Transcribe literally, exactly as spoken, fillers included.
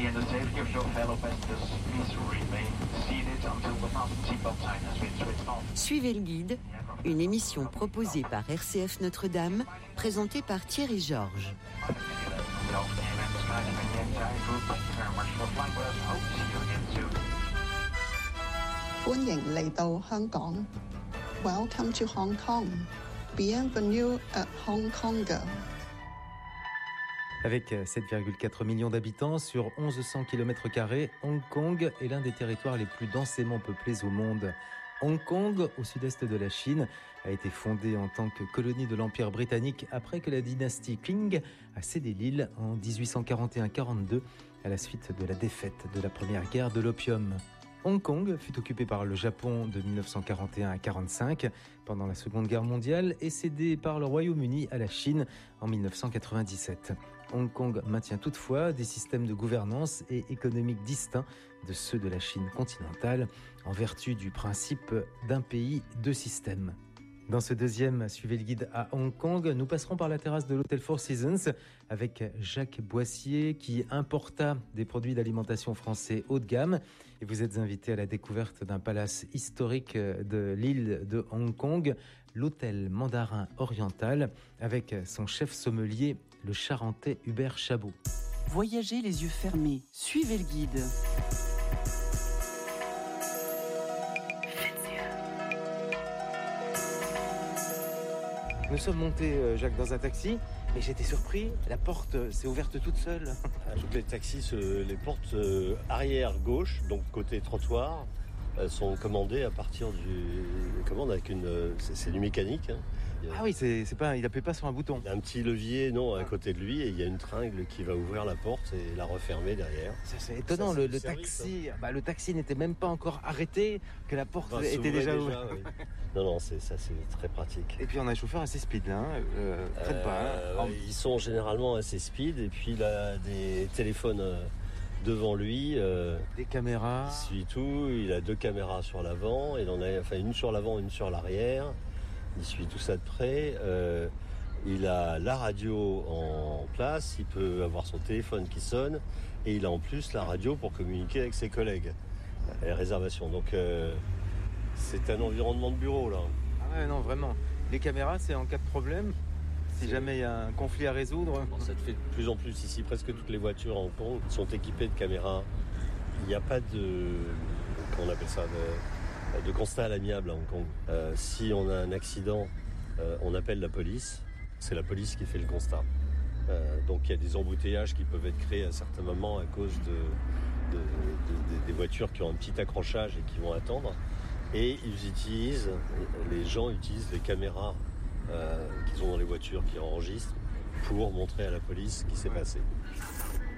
safety and the safety of your fellow passengers, please remain seated until the fasten seatbelt sign has been switched on. Suivez le guide, une émission proposée par R C F Notre-Dame, présentée par Thierry Georges. 歡迎嚟到香港 Welcome to Hong Kong. Bienvenue at Hong Kong. Avec sept virgule quatre millions d'habitants sur mille cent kilomètres carrés, Hong Kong est l'un des territoires les plus densément peuplés au monde. Hong Kong, au sud-est de la Chine, a été fondée en tant que colonie de l'Empire britannique après que la dynastie Qing a cédé l'île en dix-huit cent quarante et un quarante-deux à la suite de la défaite de la première guerre de l'opium. Hong Kong fut occupé par le Japon de dix-neuf cent quarante et un à quarante-cinq pendant la Seconde Guerre mondiale et cédé par le Royaume-Uni à la Chine en dix-neuf cent quatre-vingt-dix-sept. Hong Kong maintient toutefois des systèmes de gouvernance et économiques distincts de ceux de la Chine continentale en vertu du principe d'un pays, deux systèmes. Dans ce deuxième Suivez le guide à Hong Kong, nous passerons par la terrasse de l'hôtel Four Seasons avec Jacques Boissier qui importa des produits d'alimentation français haut de gamme. Et vous êtes invité à la découverte d'un palace historique de l'île de Hong Kong, l'hôtel Mandarin Oriental, avec son chef sommelier, le Charentais Hubert Chabot. Voyagez les yeux fermés, suivez le guide. Nous sommes montés, Jacques, dans un taxi, mais j'étais surpris, la porte s'est ouverte toute seule. Toutes les taxis, les portes arrière gauche, donc côté trottoir, sont commandées à partir du commande avec une, c'est, c'est du mécanique. Hein. Ah oui, c'est, c'est pas, il appuie pas sur un bouton. Il y a un petit levier, non, à côté de lui, et il y a une tringle qui va ouvrir la porte et la refermer derrière. Ça, c'est étonnant. Ça, c'est le, le service, taxi, hein. bah, le taxi n'était même pas encore arrêté que la porte enfin, était déjà ouverte. Oui. Non, non, c'est ça, c'est très pratique. Et puis on a un chauffeur assez speed là. Hein. Euh, euh, pas, hein. Ils sont généralement assez speed, et puis il a des téléphones. Euh, Devant lui, euh, des caméras. Il suit tout. Il a deux caméras sur l'avant. Il en a, enfin, une sur l'avant, une sur l'arrière. Il suit tout ça de près. Euh, il a la radio en place. Il peut avoir son téléphone qui sonne, et il a en plus la radio pour communiquer avec ses collègues. Les réservations. Donc, euh, c'est un environnement de bureau là. Ah ouais, non, vraiment. Les caméras, c'est en cas de problème. Si jamais il y a un conflit à résoudre. Bon, ça te fait de plus en plus ici. Presque toutes les voitures en Hong Kong sont équipées de caméras. Il n'y a pas de, comment on appelle ça, de, de constat à l'amiable à Hong Kong. Euh, si on a un accident, euh, on appelle la police. C'est la police qui fait le constat. Euh, donc il y a des embouteillages qui peuvent être créés à certains moments à cause de, de, de, de, des voitures qui ont un petit accrochage et qui vont attendre. Et ils utilisent, les gens utilisent les caméras Euh, qu'ils ont dans les voitures, qui enregistrent pour montrer à la police ce qui s'est passé.